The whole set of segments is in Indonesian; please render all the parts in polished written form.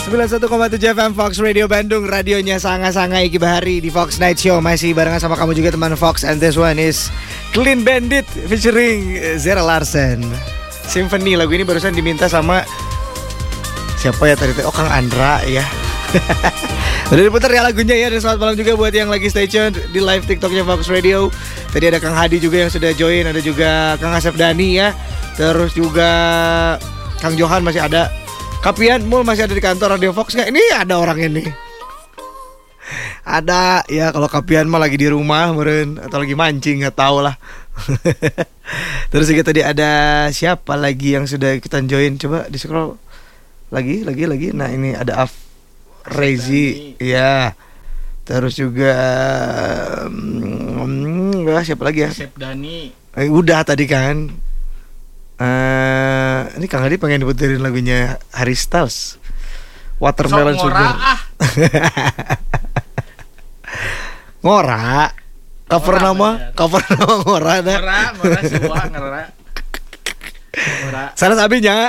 91,7 FM Fox Radio Bandung, radionya Sanga-Sanga Iki Bahari di Fox Night Show. Masih barengan sama kamu juga teman Fox, and this one is Clean Bandit featuring Zara Larsen. Symphony, lagu ini barusan diminta sama siapa ya tadi? Oh, Kang Andra ya. Udah diputar ya lagunya ya. Dan selamat malam juga buat yang lagi stay tune di live TikToknya Fox Radio. Tadi ada Kang Hadi juga yang sudah join, ada juga Kang Asep Dani ya. Terus juga Kang Johan masih ada. Kapian Mul masih ada di kantor Radio Fox nggak? Ini ada orang ini. Ada ya, kalau Kapian mah lagi di rumah meren atau lagi mancing nggak tahu lah. Terus juga tadi ada siapa lagi yang sudah kita join? Coba di scroll lagi. Nah ini ada Rezi ya. Terus juga siapa lagi ya? Asep Dani. Udah tadi kan. Ini Kang Hadi pengen diputerin lagunya Harry Styles, Watermelon Sugar. Ngora. Cover nama Ngora ada. Ngora semua Ngora. Salah sabinya.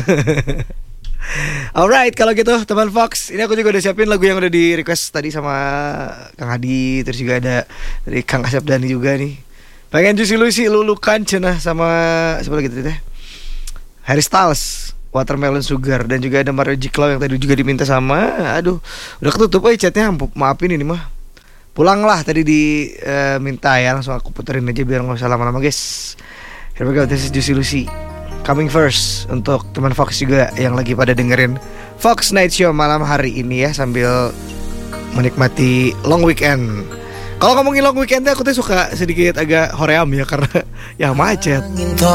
Alright, kalau gitu teman Fox, ini aku juga udah siapin lagu yang udah di request tadi sama Kang Hadi. Terus juga ada dari Kang Asep Dani juga nih. Pengen Juicy Lucy lulukan cenah sama siapa lagi tadi teh? Harry Styles, Watermelon Sugar. Dan juga ada Mario Jiklau yang tadi juga diminta sama. Aduh, udah ketutup chatnya. Maafin ini mah. Pulanglah tadi diminta ya. Langsung aku puterin aja biar gak usah lama-lama guys. Here we go, this is Juicy Lucy coming first. Untuk teman Fox juga yang lagi pada dengerin Fox Night Show malam hari ini ya, sambil menikmati long weekend. Kalau ngomongin long weekend aku tuh suka sedikit agak hoream ya, karena ya macet.